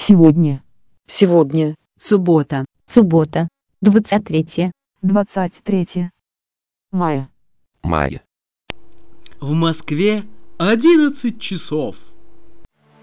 Сегодня. Сегодня. Суббота. Суббота. 23 Мая. Мая. В Москве 11 часов.